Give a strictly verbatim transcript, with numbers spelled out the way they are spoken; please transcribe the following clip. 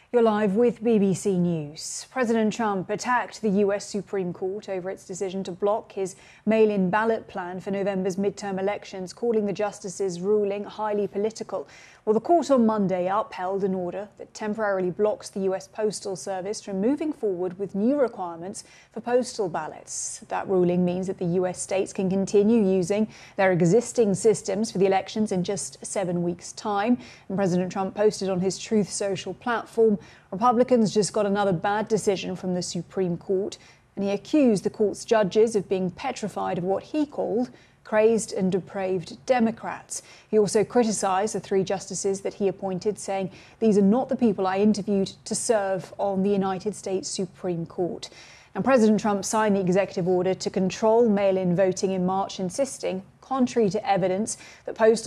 You're live with B B C News. President Trump attacked the U S Supreme Court over its decision to block his mail-in ballot plan for November's midterm elections, calling the justices' ruling highly political. Well, the court on Monday upheld an order that temporarily blocks the U S Postal Service from moving forward with new requirements for postal ballots. That ruling means that the U S states can continue using their existing systems for the elections in just seven weeks' time. And President Trump posted on his Truth Social platform, Republicans just got another bad decision from the Supreme Court, and he accused the court's judges of being petrified of what he called crazed and depraved Democrats. He also criticised the three justices that he appointed, saying, "These are not the people I interviewed to serve on the United States Supreme Court." And President Trump signed the executive order to control mail-in voting in March, insisting, contrary to evidence, that postal